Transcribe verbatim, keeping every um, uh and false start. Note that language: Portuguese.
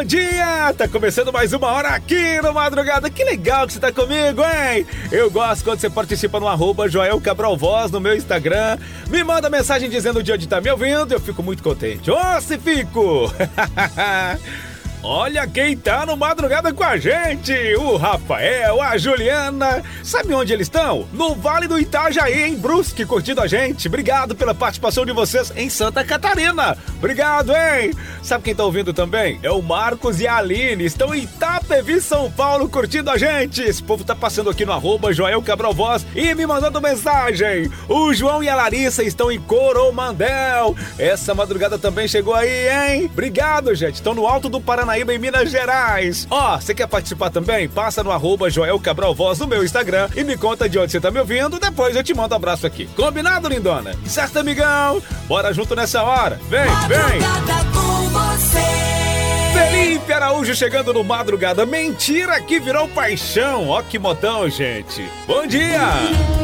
bom dia! Tá começando mais uma hora aqui no Madrugada. Que legal que você tá comigo, hein? Eu gosto quando você participa no arroba Joel Cabral Voz no meu Instagram. Me manda mensagem dizendo de onde tá me ouvindo. Eu fico muito contente. Ô, oh, se fico! Olha quem tá no Madrugada com a gente, o Rafael, a Juliana. Sabe onde eles estão? No Vale do Itajaí, em Brusque, curtindo a gente. Obrigado pela participação de vocês em Santa Catarina. Obrigado, hein? Sabe quem tá ouvindo também? É o Marcos e a Aline. Estão em Itapevi, São Paulo, curtindo a gente. Esse povo tá passando aqui no arroba Joel Cabral Voz e me mandando mensagem. O João e a Larissa estão em Coromandel. Essa madrugada também chegou aí, hein? Obrigado, gente. Estão no alto do Paraná, em Minas Gerais. Ó, você quer participar também? Passa no arroba Joel Cabral Voz no meu Instagram e me conta de onde você tá me ouvindo. Depois eu te mando um abraço aqui. Combinado, lindona? Certo, amigão? Bora junto nessa hora. Vem, vem! Com você. Felipe Araújo chegando no Madrugada. Mentira que virou paixão. Ó que modão, gente. Bom dia!